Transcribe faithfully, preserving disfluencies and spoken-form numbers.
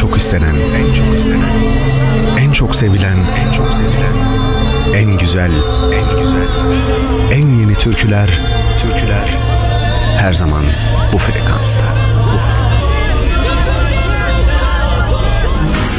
çok istenen, en çok istenen, en çok sevilen, en çok sevilen, en güzel, en güzel, en yeni türküler, türküler her zaman bu frekansta.